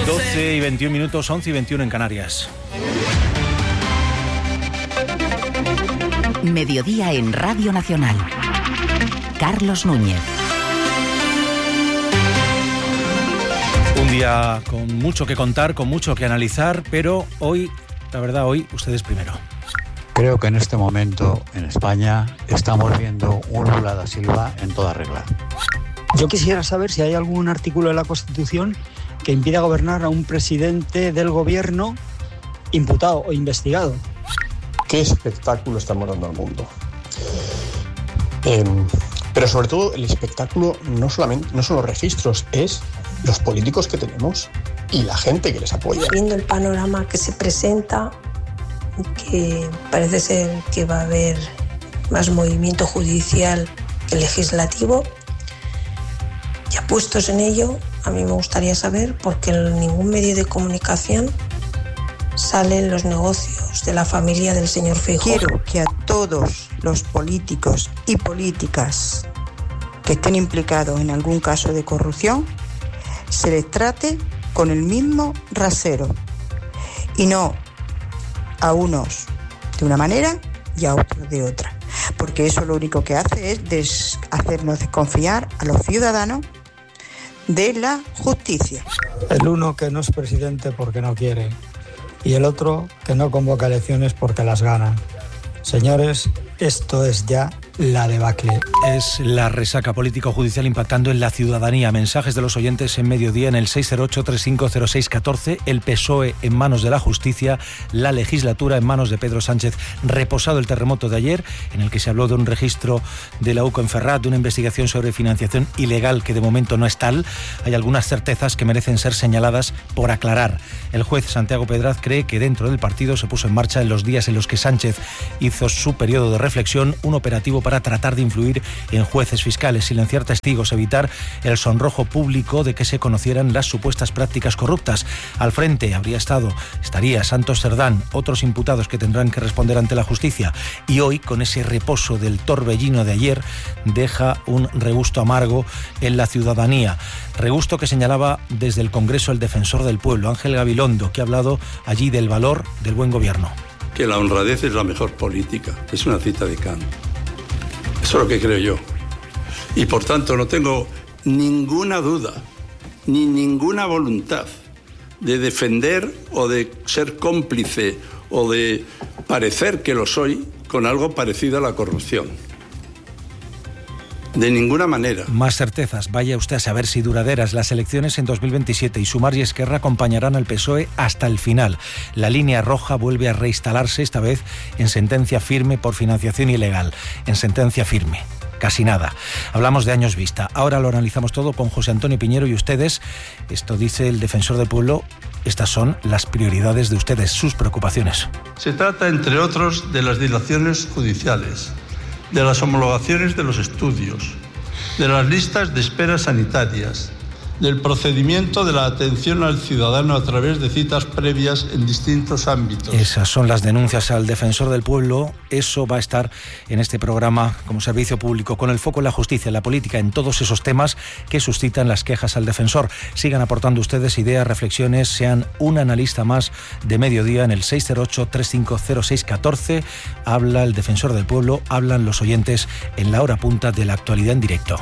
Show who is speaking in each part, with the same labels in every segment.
Speaker 1: 12 y 21 minutos, 11 y 21 en Canarias.
Speaker 2: Mediodía en Radio Nacional. Carlos Núñez.
Speaker 1: Un día con mucho que contar, con mucho que analizar, pero hoy, la verdad, hoy ustedes primero.
Speaker 3: Creo que en este momento en España estamos viendo un Lula da Silva en toda regla.
Speaker 4: Yo quisiera saber si hay algún artículo de la Constitución que impida gobernar a un presidente del gobierno imputado o investigado.
Speaker 5: ¿Qué espectáculo estamos dando al mundo? Pero sobre todo el espectáculo no son los registros, es los políticos que tenemos y la gente que les apoya.
Speaker 6: Viendo el panorama que se presenta, que parece ser que va a haber más movimiento judicial que legislativo, ya puestos en ello, a mí me gustaría saber por qué en ningún medio de comunicación salen los negocios de la familia del señor Feijóo.
Speaker 7: Quiero que a todos los políticos y políticas que estén implicados en algún caso de corrupción se les trate con el mismo rasero y no a unos de una manera y a otros de otra, porque eso lo único que hace es hacernos desconfiar a los ciudadanos de la justicia.
Speaker 4: El uno que no es presidente porque no quiere y el otro que no convoca elecciones porque las gana. Señores, esto es ya la debacle.
Speaker 1: Es la resaca político-judicial impactando en la ciudadanía. Mensajes de los oyentes en mediodía en el 608-350614. El PSOE en manos de la justicia, la legislatura en manos de Pedro Sánchez. Reposado el terremoto de ayer, en el que se habló de un registro de la UCO en Ferrat, de una investigación sobre financiación ilegal que de momento no es tal. Hay algunas certezas que merecen ser señaladas por aclarar. El juez Santiago Pedraz cree que dentro del partido se puso en marcha en los días en los que Sánchez hizo su periodo de reflexión un operativo para tratar de influir en jueces, fiscales, silenciar testigos, evitar el sonrojo público de que se conocieran las supuestas prácticas corruptas. Al frente estaría Santos Cerdán, otros imputados que tendrán que responder ante la justicia. Y hoy, con ese reposo del torbellino de ayer, deja un regusto amargo en la ciudadanía. Regusto que señalaba desde el Congreso el defensor del pueblo, Ángel Gabilondo, que ha hablado allí del valor del buen gobierno.
Speaker 8: Que la honradez es la mejor política. Es una cita de Kant. Eso es lo que creo yo. Y por tanto no tengo ninguna duda, ni ninguna voluntad de defender o de ser cómplice o de parecer que lo soy con algo parecido a la corrupción. De ninguna manera.
Speaker 1: Más certezas, vaya usted a saber si duraderas. Las elecciones en 2027 y Sumar y Esquerra acompañarán al PSOE hasta el final. La línea roja vuelve a reinstalarse, esta vez en sentencia firme por financiación ilegal. En sentencia firme. Casi nada. Hablamos de años vista. Ahora lo analizamos todo con José Antonio Piñero y ustedes. Esto dice el defensor del pueblo. Estas son las prioridades de ustedes, sus preocupaciones.
Speaker 8: Se trata, entre otros, de las dilaciones judiciales, de las homologaciones de los estudios, de las listas de espera sanitarias, del procedimiento de la atención al ciudadano a través de citas previas en distintos ámbitos.
Speaker 1: Esas son las denuncias al defensor del pueblo. Eso va a estar en este programa como servicio público, con el foco en la justicia, en la política, en todos esos temas que suscitan las quejas al defensor. Sigan aportando ustedes ideas, reflexiones, sean un analista más de mediodía en el 608-350614. Habla el defensor del pueblo, hablan los oyentes en la hora punta de la actualidad en directo.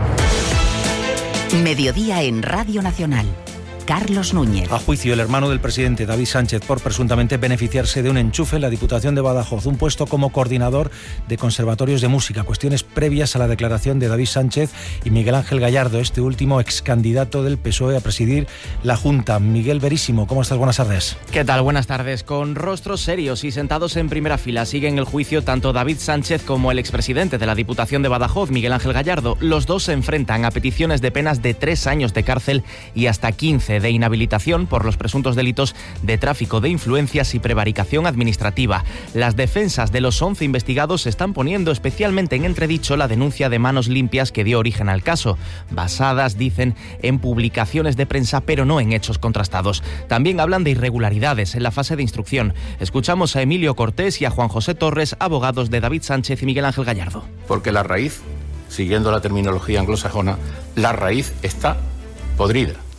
Speaker 2: Mediodía en Radio Nacional. Carlos Núñez.
Speaker 1: A juicio el hermano del presidente, David Sánchez, por presuntamente beneficiarse de un enchufe en la Diputación de Badajoz, un puesto como coordinador de conservatorios de música, cuestiones previas a la declaración de David Sánchez y Miguel Ángel Gallardo, este último ex candidato del PSOE a presidir la Junta. Miguel Verísimo, ¿cómo estás? Buenas tardes.
Speaker 9: ¿Qué tal? Buenas tardes. Con rostros serios y sentados en primera fila siguen el juicio tanto David Sánchez como el expresidente de la Diputación de Badajoz, Miguel Ángel Gallardo. Los dos se enfrentan a peticiones de penas de 3 años de cárcel y hasta 15 de inhabilitación por los presuntos delitos de tráfico de influencias y prevaricación administrativa. Las defensas de los 11 investigados están poniendo especialmente en entredicho la denuncia de manos limpias que dio origen al caso, basadas, dicen, en publicaciones de prensa pero no en hechos contrastados. También hablan de irregularidades en la fase de instrucción. Escuchamos a Emilio Cortés y a Juan José Torres, abogados de David Sánchez y Miguel Ángel Gallardo.
Speaker 10: Porque la raíz, siguiendo la terminología anglosajona, la raíz está podrida.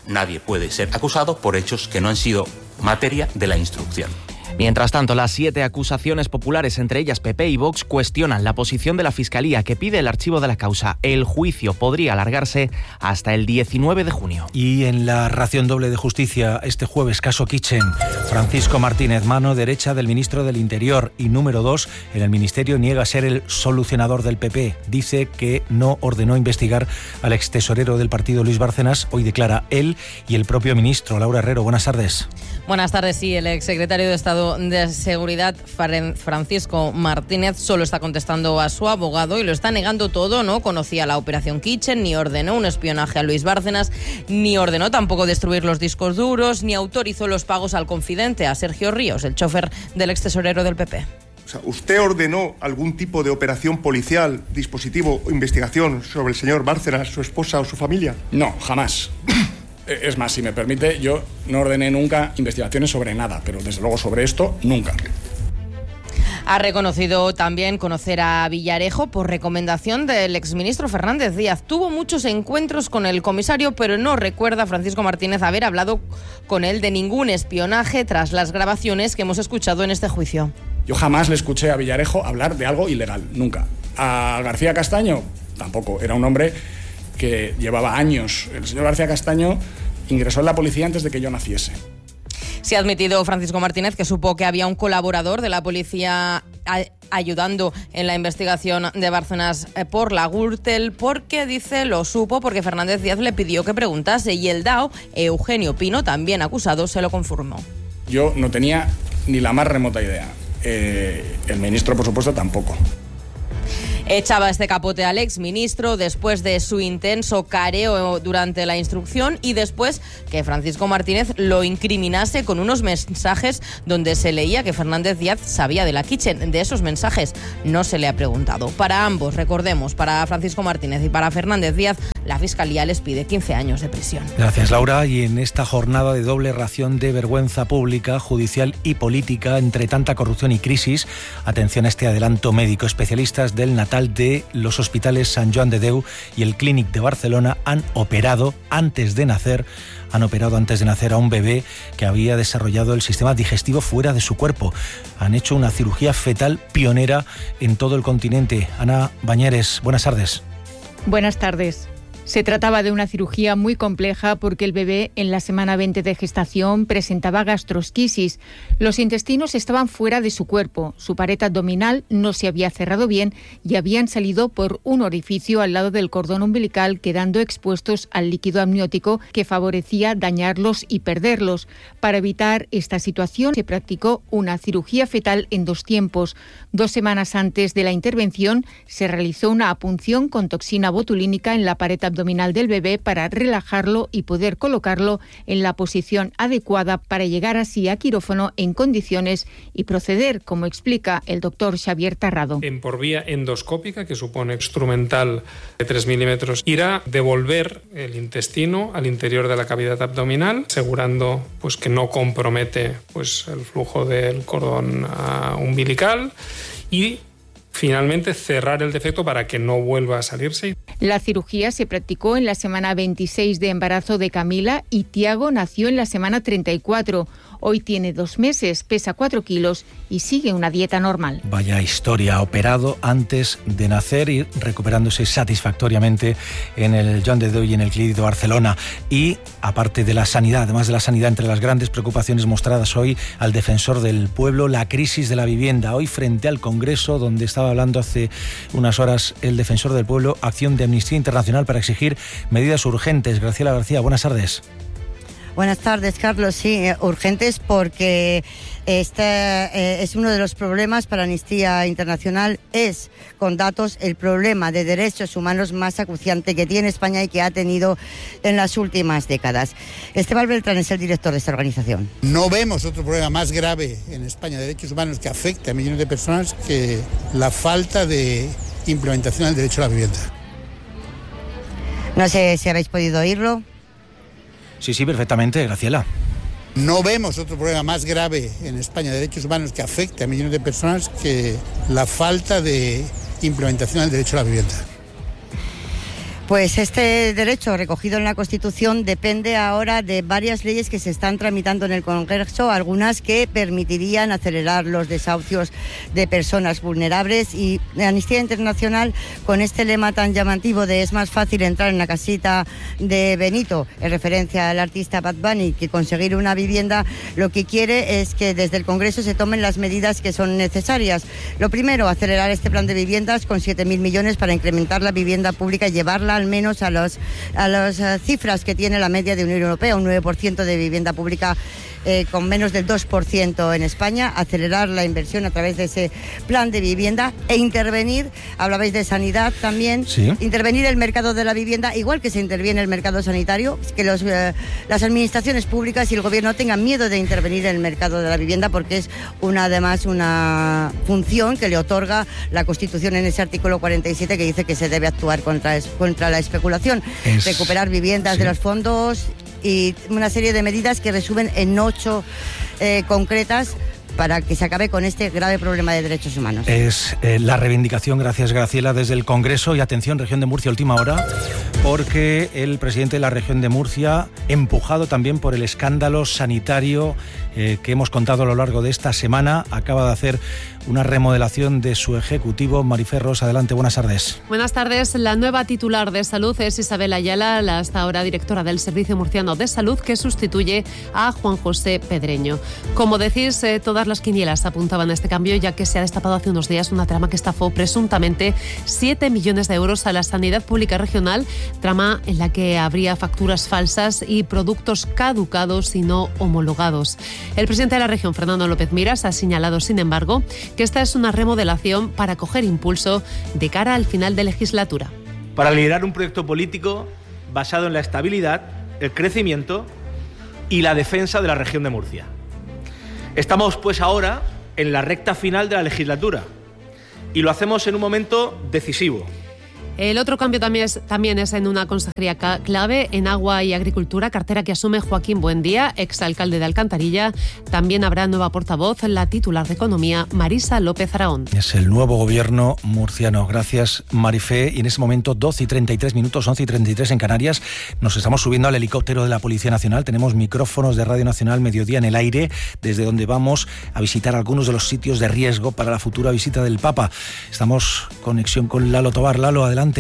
Speaker 10: nadie puede ser acusado por hechos que no han sido materia de la instrucción.
Speaker 9: Mientras tanto, las 7 acusaciones populares, entre ellas PP y Vox, cuestionan la posición de la Fiscalía, que pide el archivo de la causa. El juicio podría alargarse hasta el 19 de junio.
Speaker 1: Y en la ración doble de justicia este jueves, caso Kitchen, Francisco Martínez, mano derecha del ministro del Interior y número 2 en el Ministerio, niega ser el solucionador del PP. Dice que no ordenó investigar al extesorero del partido, Luis Bárcenas. Hoy declara él y el propio ministro. Laura Herrero, buenas tardes.
Speaker 11: Buenas tardes. Sí, el exsecretario de Estado de Seguridad, Francisco Martínez, solo está contestando a su abogado y lo está negando todo. No conocía la operación Kitchen, ni ordenó un espionaje a Luis Bárcenas, ni ordenó tampoco destruir los discos duros, ni autorizó los pagos al confidente, a Sergio Ríos, el chofer del extesorero del PP.
Speaker 12: O sea, ¿usted ordenó algún tipo de operación policial, dispositivo o investigación sobre el señor Bárcenas, su esposa o su familia?
Speaker 13: No, jamás. Es más, si me permite, yo no ordené nunca investigaciones sobre nada, pero desde luego sobre esto, nunca.
Speaker 11: Ha reconocido también conocer a Villarejo por recomendación del exministro Fernández Díaz. Tuvo muchos encuentros con el comisario, pero no recuerda Francisco Martínez haber hablado con él de ningún espionaje tras las grabaciones que hemos escuchado en este juicio.
Speaker 13: Yo jamás le escuché a Villarejo hablar de algo ilegal, nunca. A García Castaño, tampoco. Era un hombre que llevaba años. El señor García Castaño ingresó en la policía antes de que yo naciese.
Speaker 11: Se ha admitido Francisco Martínez que supo que había un colaborador de la policía ayudando en la investigación de Bárcenas por la Gürtel, porque dice lo supo porque Fernández Díaz le pidió que preguntase y el DAO, Eugenio Pino, también acusado, se lo confirmó.
Speaker 13: Yo no tenía ni la más remota idea. El ministro, por supuesto, tampoco.
Speaker 11: Echaba este capote al exministro después de su intenso careo durante la instrucción y después que Francisco Martínez lo incriminase con unos mensajes donde se leía que Fernández Díaz sabía de la Kitchen. De esos mensajes no se le ha preguntado. Para ambos, recordemos, para Francisco Martínez y para Fernández Díaz, la Fiscalía les pide 15 años de prisión.
Speaker 1: Gracias, Laura. Y en esta jornada de doble ración de vergüenza pública, judicial y política, entre tanta corrupción y crisis, atención a este adelanto médico. Especialistas del Natal de los hospitales Sant Joan de Déu y el Clínic de Barcelona han operado antes de nacer a un bebé que había desarrollado el sistema digestivo fuera de su cuerpo. Han hecho una cirugía fetal pionera en todo el continente. Ana Bañeres, buenas tardes.
Speaker 14: Buenas tardes. Se trataba de una cirugía muy compleja porque el bebé en la semana 20 de gestación presentaba gastrosquisis. Los intestinos estaban fuera de su cuerpo, su pared abdominal no se había cerrado bien y habían salido por un orificio al lado del cordón umbilical, quedando expuestos al líquido amniótico que favorecía dañarlos y perderlos. Para evitar esta situación se practicó una cirugía fetal en 2 tiempos. 2 semanas antes de la intervención se realizó una punción con toxina botulínica en la pared abdominal del bebé para relajarlo y poder colocarlo en la posición adecuada para llegar así a quirófano en condiciones y proceder, como explica el doctor Xavier Tarrado.
Speaker 15: Por vía endoscópica, que supone instrumental de 3 milímetros, irá devolver el intestino al interior de la cavidad abdominal, asegurando que no compromete el flujo del cordón umbilical y finalmente cerrar el defecto para que no vuelva a salirse.
Speaker 14: La cirugía se practicó en la semana 26 de embarazo de Camila y Tiago nació en la semana 34. Hoy tiene 2 meses, pesa 4 kilos y sigue una dieta normal.
Speaker 1: Vaya historia, operado antes de nacer y recuperándose satisfactoriamente en el Joan de Déu y en el Clínic de Barcelona. Y aparte de la sanidad, además de la sanidad, entre las grandes preocupaciones mostradas hoy al defensor del pueblo, la crisis de la vivienda. Hoy frente al Congreso, donde estaba hablando hace unas horas el defensor del pueblo, acción de Amnistía Internacional para exigir medidas urgentes. Graciela García, buenas tardes.
Speaker 16: Buenas tardes, Carlos. Sí, urgentes porque este es uno de los problemas para Amnistía Internacional. Es, con datos, el problema de derechos humanos más acuciante que tiene España y que ha tenido en las últimas décadas. Esteban Beltrán es el director de esta organización.
Speaker 17: No vemos otro problema más grave en España de derechos humanos que afecta a millones de personas que la falta de implementación del derecho a la vivienda.
Speaker 16: No sé si habéis podido oírlo.
Speaker 1: Sí, perfectamente, Graciela.
Speaker 17: No vemos otro problema más grave en España de derechos humanos que afecta a millones de personas que la falta de implementación del derecho a la vivienda.
Speaker 16: Pues este derecho recogido en la Constitución depende ahora de varias leyes que se están tramitando en el Congreso, algunas que permitirían acelerar los desahucios de personas vulnerables, y Amnistía Internacional, con este lema tan llamativo de es más fácil entrar en la casita de Benito, en referencia al artista Bad Bunny, que conseguir una vivienda, lo que quiere es que desde el Congreso se tomen las medidas que son necesarias. Lo primero, acelerar este plan de viviendas con 7.000 millones para incrementar la vivienda pública y llevarla al menos a las cifras que tiene la media de Unión Europea, un 9% de vivienda pública con menos del 2% en España, acelerar la inversión a través de ese plan de vivienda e intervenir, hablabais de sanidad también, sí, intervenir el mercado de la vivienda, igual que se interviene el mercado sanitario, que las administraciones públicas y el gobierno tengan miedo de intervenir en el mercado de la vivienda, porque es además una función que le otorga la Constitución en ese artículo 47, que dice que se debe actuar contra la especulación, recuperar viviendas, sí, de los fondos, y una serie de medidas que resumen en 8 concretas para que se acabe con este grave problema de derechos humanos.
Speaker 1: Es la reivindicación, gracias Graciela, desde el Congreso. Y atención, región de Murcia, última hora, porque el presidente de la región de Murcia, empujado también por el escándalo sanitario que hemos contado a lo largo de esta semana, acaba de hacer una remodelación de su ejecutivo. Marifer Ros, adelante, buenas tardes.
Speaker 18: Buenas tardes. La nueva titular de Salud es Isabel Ayala, la hasta ahora directora del Servicio Murciano de Salud, que sustituye a Juan José Pedreño. Como decís, todas las quinielas apuntaban a este cambio, ya que se ha destapado hace unos días una trama que estafó presuntamente 7 millones de euros a la sanidad pública regional, trama en la que habría facturas falsas y productos caducados y no homologados. El presidente de la región, Fernando López Miras, ha señalado, sin embargo, que esta es una remodelación para coger impulso de cara al final de legislatura.
Speaker 19: Para liderar un proyecto político basado en la estabilidad, el crecimiento y la defensa de la región de Murcia. Estamos pues ahora en la recta final de la legislatura y lo hacemos en un momento decisivo.
Speaker 18: El otro cambio también es en una consejería clave, en Agua y Agricultura, cartera que asume Joaquín Buendía, exalcalde de Alcantarilla. También habrá nueva portavoz, la titular de Economía, Marisa López Araón.
Speaker 1: Es el nuevo gobierno murciano. Gracias, Marifé. Y en ese momento, 12:33 minutos, 11:33 en Canarias, nos estamos subiendo al helicóptero de la Policía Nacional. Tenemos micrófonos de Radio Nacional Mediodía en el aire, desde donde vamos a visitar algunos de los sitios de riesgo para la futura visita del Papa. Estamos en conexión con Lalo Tobar. Lalo, adelante.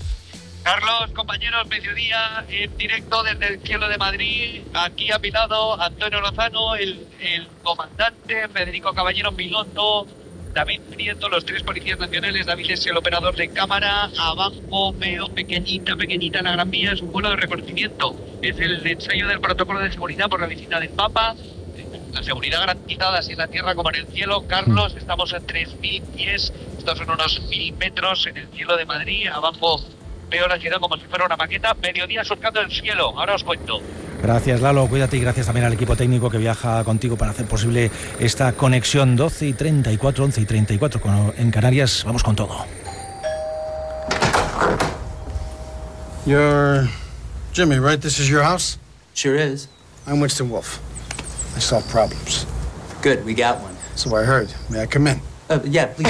Speaker 20: Carlos, compañeros, mediodía en directo desde el cielo de Madrid. Aquí a mi lado Antonio Lozano, el comandante, Federico Caballero, piloto, David Prieto, los 3 policías nacionales. David es el operador de cámara. Abajo veo pequeñita la Gran Vía, es un vuelo de reconocimiento. Es el ensayo del protocolo de seguridad por la visita del Papa. La seguridad garantizada así en la tierra como en el cielo. Carlos, estamos a 3.000 pies, estos son unos 1.000 metros en el cielo de Madrid. Abajo veo la ciudad como si fuera una maqueta. Mediodía surcando el cielo, ahora os cuento.
Speaker 1: Gracias, Lalo, cuídate, y gracias también al equipo técnico que viaja contigo para hacer posible esta conexión. 12:34, 11:34 en Canarias, vamos con todo.
Speaker 21: You're Jimmy, right? This is your house?
Speaker 22: Sure is.
Speaker 21: I'm Winston Wolfe. I solve problems.
Speaker 22: Good, we got one.
Speaker 21: So I heard. May I come in?
Speaker 22: Yeah, please.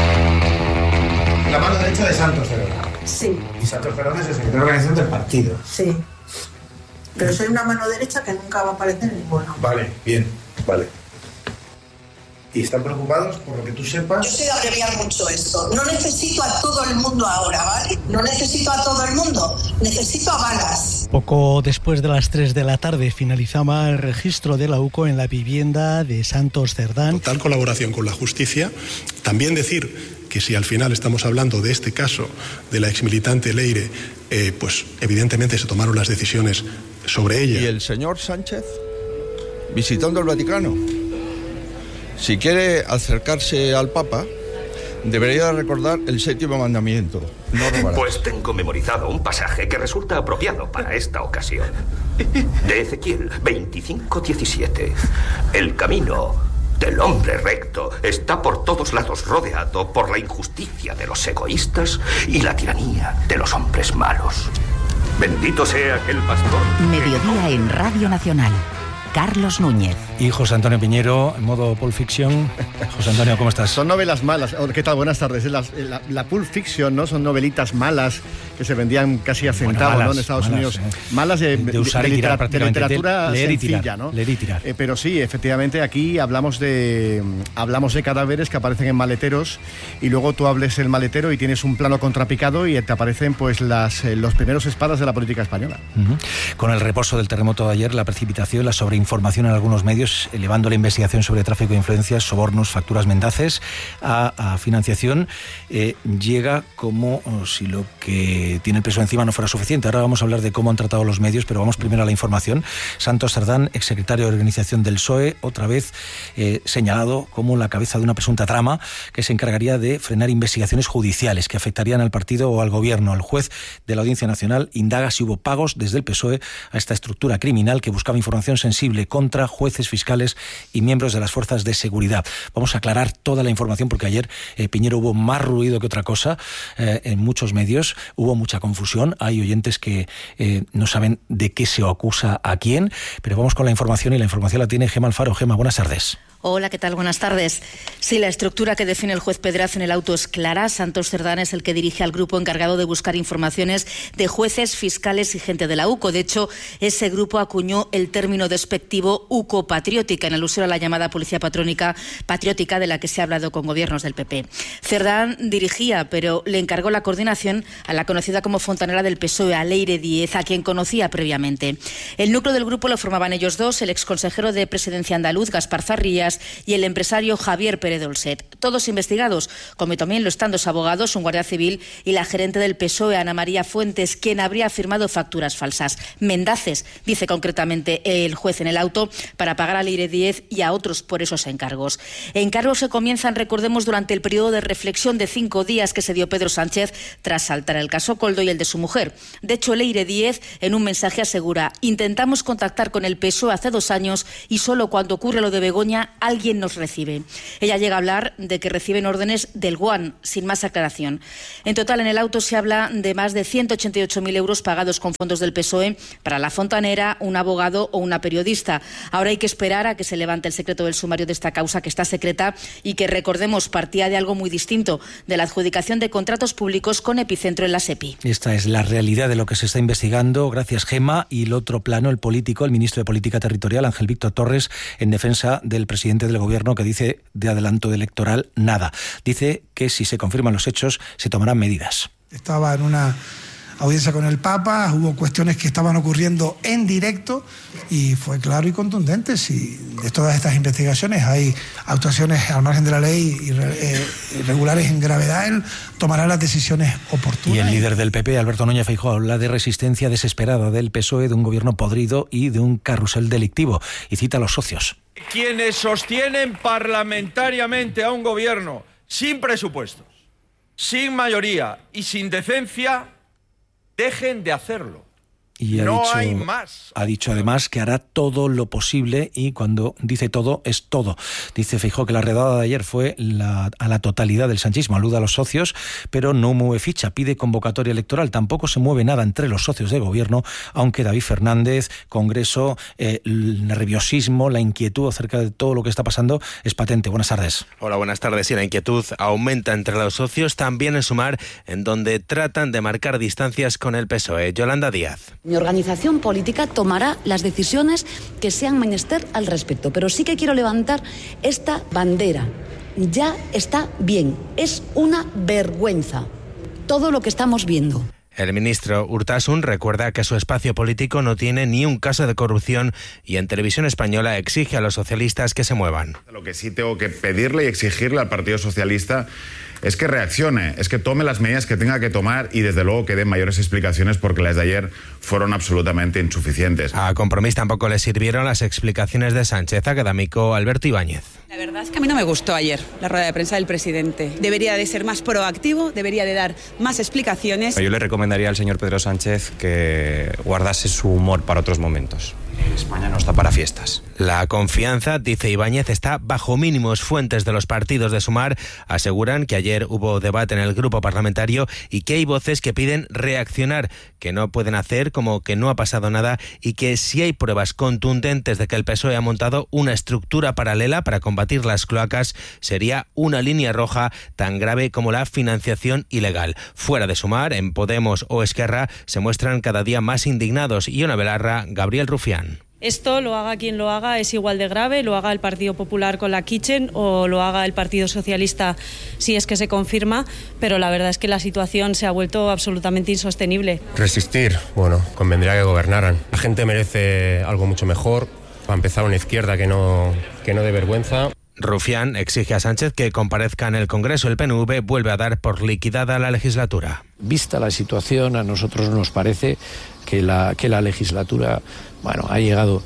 Speaker 23: La mano derecha de Santos Cervera.
Speaker 24: Sí.
Speaker 23: Y Santos Cervera es el secretario de organización del partido.
Speaker 24: Sí. Pero soy una mano derecha que nunca va a aparecer en ninguno.
Speaker 23: Vale, bien, vale. ¿Y están preocupados por lo que tú sepas?
Speaker 24: Yo sé abreviar mucho esto. No necesito a todo el mundo ahora, ¿vale? No necesito a todo el mundo. Necesito a balas.
Speaker 25: Poco después de las 3 de la tarde finalizaba el registro de la UCO en la vivienda de Santos Cerdán.
Speaker 26: Total colaboración con la justicia. También decir que si al final estamos hablando de este caso de la exmilitante Leire, pues evidentemente se tomaron las decisiones sobre ella.
Speaker 27: ¿Y el señor Sánchez visitando el Vaticano? Si quiere acercarse al Papa, debería recordar el 7º mandamiento. No robarás.
Speaker 28: Pues tengo memorizado un pasaje que resulta apropiado para esta ocasión. De Ezequiel 25:17. El camino del hombre recto está por todos lados rodeado por la injusticia de los egoístas y la tiranía de los hombres malos. Bendito sea aquel pastor.
Speaker 2: Mediodía en Radio Nacional. Carlos Núñez.
Speaker 1: Y José Antonio Piñero, en modo Pulp Fiction. José Antonio, ¿cómo estás?
Speaker 3: Son novelas malas. ¿Qué tal? Buenas tardes. La Pulp Fiction, ¿no? Son novelitas malas que se vendían casi a centavo,
Speaker 1: malas,
Speaker 3: ¿no? En Estados Unidos. Malas de
Speaker 1: usar y tirar prácticamente.
Speaker 3: De literatura
Speaker 1: leer y
Speaker 3: sencilla,
Speaker 1: tirar,
Speaker 3: ¿no?
Speaker 1: Leer y tirar.
Speaker 3: Pero sí, efectivamente, aquí hablamos de cadáveres que aparecen en maleteros y luego tú hables el maletero y tienes un plano contrapicado y te aparecen pues los primeros espadas de la política española.
Speaker 1: Con el reposo del terremoto de ayer, la precipitación, la sobreinformación en algunos medios, elevando la investigación sobre tráfico de influencias, sobornos, facturas mendaces a financiación, llega como si lo que tiene el peso encima no fuera suficiente. Ahora vamos a hablar de cómo han tratado los medios, pero vamos primero a la información. Santos Cerdán, exsecretario de Organización del PSOE, otra vez señalado como la cabeza de una presunta trama que se encargaría de frenar investigaciones judiciales que afectarían al partido o al gobierno. El juez de la Audiencia Nacional indaga si hubo pagos desde el PSOE a esta estructura criminal que buscaba información sensible contra jueces, fiscales y miembros de las fuerzas de seguridad. Vamos a aclarar toda la información porque ayer, Piñero, hubo más ruido que otra cosa en muchos medios, hubo mucha confusión, hay oyentes que no saben de qué se acusa a quién, pero vamos con la información y la información la tiene Gemma Alfaro. Gemma, buenas tardes.
Speaker 4: Hola, ¿qué tal? Buenas tardes. Sí, la estructura que define el juez Pedraza en el auto es clara. Santos Cerdán es el que dirige al grupo encargado de buscar informaciones de jueces, fiscales y gente de la UCO. De hecho, ese grupo acuñó el término despectivo UCO patriótica en alusión a la llamada policía patriótica de la que se ha hablado con gobiernos del PP. Cerdán dirigía, pero le encargó la coordinación a la conocida como fontanera del PSOE, a Leire Díez, a quien conocía previamente. El núcleo del grupo lo formaban ellos dos, el exconsejero de Presidencia andaluz, Gaspar Zarrillas, y el empresario Javier Pérez Dolcet. Todos investigados, como también lo están dos abogados, un guardia civil y la gerente del PSOE, Ana María Fuentes, quien habría firmado facturas falsas. Mendaces, dice concretamente el juez en el auto, para pagar a Leire Díez y a otros por esos encargos. Encargos que comienzan, recordemos, durante el periodo de reflexión de 5 días que se dio Pedro Sánchez tras saltar el caso Coldo y el de su mujer. De hecho, Leire Díez, en un mensaje, asegura: intentamos contactar con el PSOE hace 2 años y solo cuando ocurre lo de Begoña alguien nos recibe. Ella llega a hablar de que reciben órdenes del GUAN, sin más aclaración. En total, en el auto se habla de más de 188.000 euros pagados con fondos del PSOE para la fontanera, un abogado o una periodista. Ahora hay que esperar a que se levante el secreto del sumario de esta causa, que está secreta y que, recordemos, partía de algo muy distinto, de la adjudicación de contratos públicos con epicentro en la SEPI.
Speaker 1: Esta es la realidad de lo que se está investigando. Gracias, Gemma. Y el otro plano, el político, el ministro de Política Territorial, Ángel Víctor Torres, en defensa del presidente del gobierno, que dice de adelanto electoral nada. Dice que si se confirman los hechos se tomarán medidas.
Speaker 5: Estaba en una audiencia con el Papa, hubo cuestiones que estaban ocurriendo en directo y fue claro y contundente. Si de todas estas investigaciones hay actuaciones al margen de la ley irregulares en gravedad, él tomará las decisiones oportunas.
Speaker 1: Y el líder del PP, Alberto Núñez Feijóo, habla de resistencia desesperada del PSOE, de un gobierno podrido y de un carrusel delictivo, y cita a los socios.
Speaker 6: Quienes sostienen parlamentariamente a un gobierno sin presupuestos, sin mayoría y sin decencia, dejen de hacerlo.
Speaker 1: Y ha dicho además que hará todo lo posible, y cuando dice todo, es todo. Dice Feijóo que la redada de ayer fue a la totalidad del sanchismo, alude a los socios, pero no mueve ficha, pide convocatoria electoral. Tampoco se mueve nada entre los socios de gobierno, aunque David Fernández, Congreso, el nerviosismo, la inquietud acerca de todo lo que está pasando es patente. Buenas tardes.
Speaker 7: Hola, buenas tardes. Y la inquietud aumenta entre los socios, también en Sumar, en donde tratan de marcar distancias con el PSOE. Yolanda Díaz.
Speaker 8: Mi organización política tomará las decisiones que sean menester al respecto, pero sí que quiero levantar esta bandera. Ya está bien, es una vergüenza todo lo que estamos viendo.
Speaker 7: El ministro Urtasun recuerda que su espacio político no tiene ni un caso de corrupción y en Televisión Española exige a los socialistas que se muevan.
Speaker 9: Lo que sí tengo que pedirle y exigirle al Partido Socialista es que reaccione, es que tome las medidas que tenga que tomar y desde luego que dé mayores explicaciones, porque las de ayer fueron absolutamente insuficientes.
Speaker 7: A Compromís tampoco le sirvieron las explicaciones de Sánchez. Académico Alberto Ibáñez.
Speaker 10: La verdad es que a mí no me gustó ayer la rueda de prensa del presidente. Debería de ser más proactivo, debería de dar más explicaciones.
Speaker 29: Yo le recomendaría al señor Pedro Sánchez que guardase su humor para otros momentos.
Speaker 11: España no está para fiestas.
Speaker 7: La confianza, dice Ibáñez, está bajo mínimos. Fuentes de los partidos de Sumar aseguran que ayer hubo debate en el grupo parlamentario y que hay voces que piden reaccionar, que no pueden hacer como que no ha pasado nada y que si hay pruebas contundentes de que el PSOE ha montado una estructura paralela para combatir las cloacas, sería una línea roja tan grave como la financiación ilegal. Fuera de Sumar, en Podemos o Esquerra, se muestran cada día más indignados. Iona Belarra, Gabriel Rufián.
Speaker 12: Esto, lo haga quien lo haga, es igual de grave, lo haga el Partido Popular con la Kitchen o lo haga el Partido Socialista si es que se confirma, pero la verdad es que la situación se ha vuelto absolutamente insostenible.
Speaker 13: Resistir, bueno, convendría que gobernaran. La gente merece algo mucho mejor, para empezar una izquierda que no dé vergüenza.
Speaker 7: Rufián exige a Sánchez que comparezca en el Congreso. El PNV vuelve a dar por liquidada la legislatura.
Speaker 14: Vista la situación, a nosotros nos parece que la legislatura, bueno, ha llegado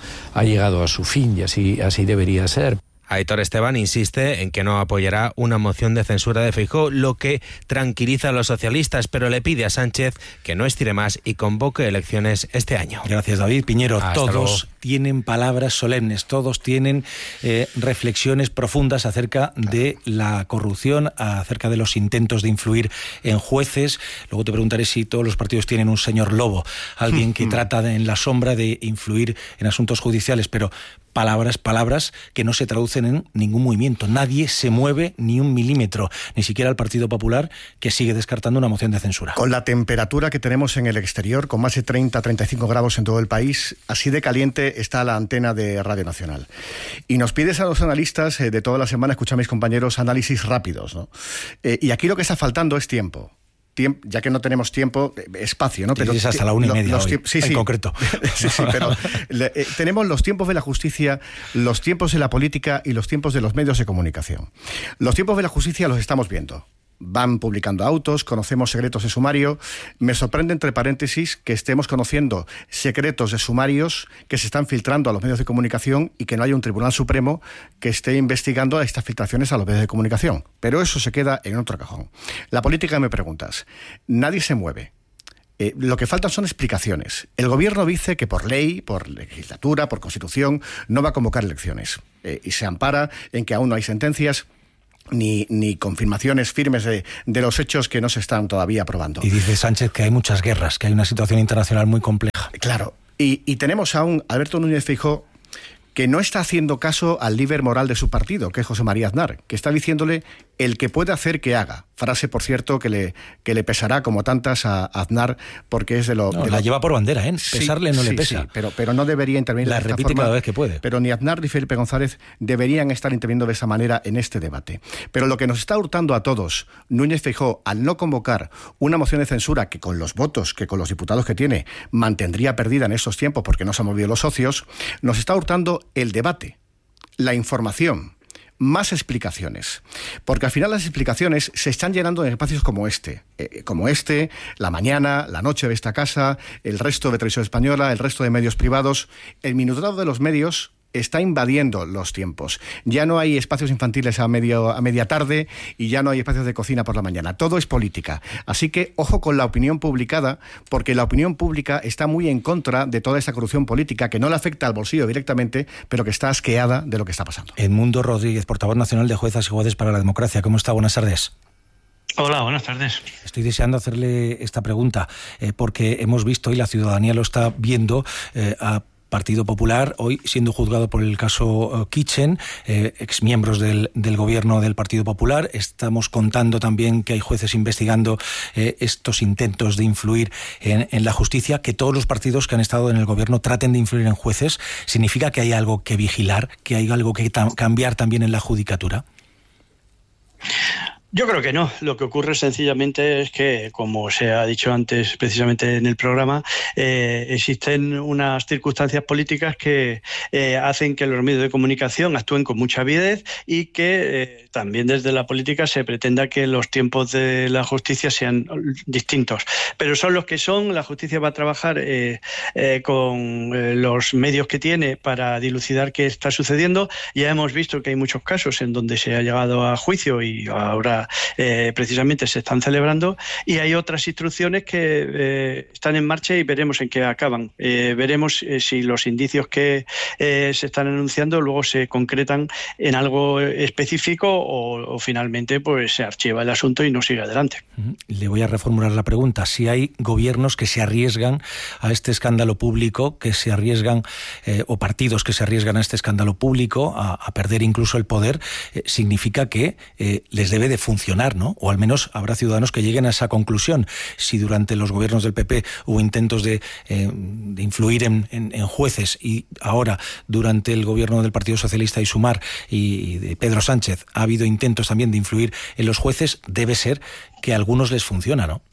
Speaker 14: a su fin y así debería ser.
Speaker 7: Aitor Esteban insiste en que no apoyará una moción de censura de Feijóo, lo que tranquiliza a los socialistas, pero le pide a Sánchez que no estire más y convoque elecciones este año.
Speaker 1: Gracias, David. Piñero,
Speaker 7: Hasta
Speaker 1: todos
Speaker 7: luego.
Speaker 1: tienen palabras solemnes, todos tienen reflexiones profundas acerca de la corrupción, acerca de los intentos de influir en jueces. Luego te preguntaré si todos los partidos tienen un señor lobo, alguien que trata en la sombra de influir en asuntos judiciales, pero palabras que no se traducen en ningún movimiento. Nadie se mueve ni un milímetro, ni siquiera el Partido Popular, que sigue descartando una moción de censura.
Speaker 3: Con la temperatura que tenemos en el exterior, con más de 30-35 grados en todo el país, así de caliente está la antena de Radio Nacional. Y nos pides a los analistas de toda la semana, escucha a mis compañeros, análisis rápidos, ¿no? Y aquí lo que está faltando es tiempo. Ya que no tenemos tiempo, espacio, ¿no?
Speaker 1: Pero es hasta la 1:30 hoy,
Speaker 3: sí,
Speaker 1: en concreto.
Speaker 3: Sí, pero tenemos los tiempos de la justicia, los tiempos de la política y los tiempos de los medios de comunicación. Los tiempos de la justicia los estamos viendo. Van publicando autos, conocemos secretos de sumario. Me sorprende, entre paréntesis, que estemos conociendo secretos de sumarios que se están filtrando a los medios de comunicación y que no haya un Tribunal Supremo que esté investigando estas filtraciones a los medios de comunicación. Pero eso se queda en otro cajón. La política, me preguntas, nadie se mueve. Lo que faltan son explicaciones. El gobierno dice que por ley, por legislatura, por constitución, no va a convocar elecciones. Y se ampara en que aún no hay sentencias ni confirmaciones firmes de los hechos que no se están todavía aprobando.
Speaker 1: Y dice Sánchez que hay muchas guerras, que hay una situación internacional muy compleja.
Speaker 3: Claro, y tenemos a un Alberto Núñez Feijóo que no está haciendo caso al líder moral de su partido, que es José María Aznar, que está diciéndole el que puede hacer que haga. Frase, por cierto, que le pesará como tantas a Aznar, porque es de lo...
Speaker 1: la lleva por bandera, ¿eh? Pesarle no le pesa.
Speaker 3: Sí, pero no debería intervenir
Speaker 1: de esta forma. La repite cada vez que puede.
Speaker 3: Pero ni Aznar ni Felipe González deberían estar interviniendo de esa manera en este debate. Pero lo que nos está hurtando a todos, Núñez Feijóo, al no convocar una moción de censura que con los votos, que con los diputados que tiene, mantendría perdida en estos tiempos porque no se han movido los socios, nos está hurtando el debate, la información, más explicaciones. Porque al final las explicaciones se están llenando en espacios como este, La Mañana, La Noche de esta casa, el resto de Televisión Española, el resto de medios privados. El minutado de los medios está invadiendo los tiempos. Ya no hay espacios infantiles a media tarde y ya no hay espacios de cocina por la mañana. Todo es política. Así que ojo con la opinión publicada, porque la opinión pública está muy en contra de toda esta corrupción política que no le afecta al bolsillo directamente, pero que está asqueada de lo que está pasando.
Speaker 1: Edmundo Rodríguez, portavoz nacional de Juezas y Jueces para la Democracia. ¿Cómo está? Buenas tardes.
Speaker 15: Hola, buenas tardes.
Speaker 1: Estoy deseando hacerle esta pregunta porque hemos visto y la ciudadanía lo está viendo a Partido Popular hoy siendo juzgado por el caso Kitchen, exmiembros del gobierno del Partido Popular. Estamos contando también que hay jueces investigando estos intentos de influir en la justicia. Que todos los partidos que han estado en el gobierno traten de influir en jueces, ¿significa que hay algo que vigilar, que hay algo que cambiar también en la judicatura?
Speaker 15: Yo creo que no. Lo que ocurre sencillamente es que, como se ha dicho antes precisamente en el programa, existen unas circunstancias políticas que hacen que los medios de comunicación actúen con mucha avidez y que también desde la política se pretenda que los tiempos de la justicia sean distintos. Pero son los que son. La justicia va a trabajar con los medios que tiene para dilucidar qué está sucediendo. Ya hemos visto que hay muchos casos en donde se ha llegado a juicio y ahora ahora precisamente se están celebrando, y hay otras instrucciones que están en marcha y veremos en qué acaban. Veremos si los indicios que se están anunciando luego se concretan en algo específico o finalmente pues se archiva el asunto y no sigue adelante.
Speaker 1: Le voy a reformular la pregunta. Si hay gobiernos que se arriesgan a este escándalo público, que se arriesgan, o partidos que se arriesgan a este escándalo público, a perder incluso el poder, significa que les debe de funcionar, ¿no? O al menos habrá ciudadanos que lleguen a esa conclusión. Si durante los gobiernos del PP hubo intentos de influir en jueces, y ahora durante el gobierno del Partido Socialista y Sumar y de Pedro Sánchez ha habido intentos también de influir en los jueces, debe ser que a algunos les funciona, ¿no?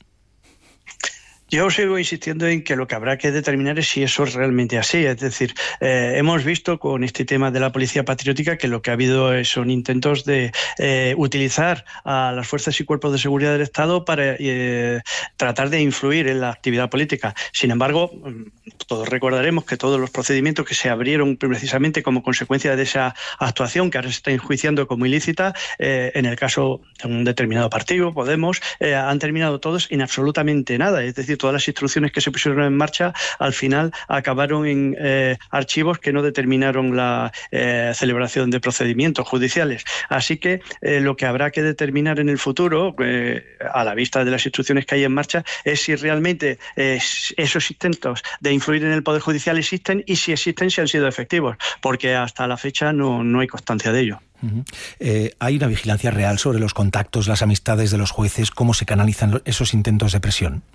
Speaker 15: Yo sigo insistiendo en que lo que habrá que determinar es si eso es realmente así. Es decir, hemos visto con este tema de la policía patriótica que lo que ha habido son intentos de utilizar a las fuerzas y cuerpos de seguridad del Estado para tratar de influir en la actividad política. Sin embargo, todos recordaremos que todos los procedimientos que se abrieron precisamente como consecuencia de esa actuación, que ahora se está enjuiciando como ilícita, en el caso de un determinado partido, Podemos, han terminado todos en absolutamente nada. Es decir, todas las instrucciones que se pusieron en marcha al final acabaron en archivos que no determinaron la celebración de procedimientos judiciales. Así que lo que habrá que determinar en el futuro, a la vista de las instrucciones que hay en marcha, es si realmente esos intentos de influir en el Poder Judicial existen, y si existen, si han sido efectivos, porque hasta la fecha no hay constancia de ello.
Speaker 1: ¿Hay una vigilancia real sobre los contactos, las amistades de los jueces? ¿Cómo se canalizan esos intentos de presión?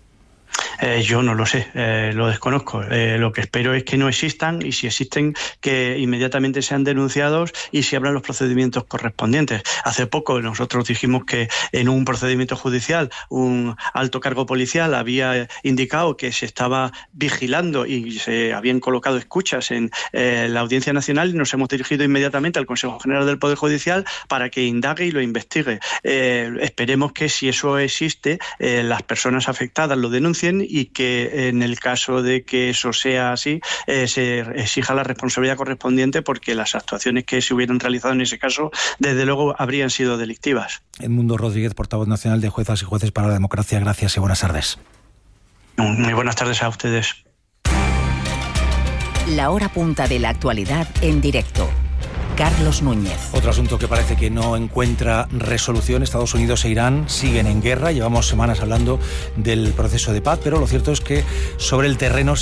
Speaker 15: Yo no lo sé, lo desconozco. Lo que espero es que no existan, y si existen, que inmediatamente sean denunciados y se abran los procedimientos correspondientes. Hace poco nosotros dijimos que en un procedimiento judicial un alto cargo policial había indicado que se estaba vigilando y se habían colocado escuchas en la Audiencia Nacional, y nos hemos dirigido inmediatamente al Consejo General del Poder Judicial para que indague y lo investigue. Esperemos que, si eso existe, las personas afectadas lo denuncien, y que en el caso de que eso sea así, se exija la responsabilidad correspondiente, porque las actuaciones que se hubieran realizado en ese caso, desde luego, habrían sido delictivas.
Speaker 1: Edmundo Rodríguez, portavoz nacional de Juezas y Jueces para la Democracia, gracias y buenas tardes.
Speaker 15: Muy buenas tardes a ustedes.
Speaker 2: La hora punta de la actualidad en directo. Carlos Núñez.
Speaker 1: Otro asunto que parece que no encuentra resolución. Estados Unidos e Irán siguen en guerra. Llevamos semanas hablando del proceso de paz, pero lo cierto es que sobre el terreno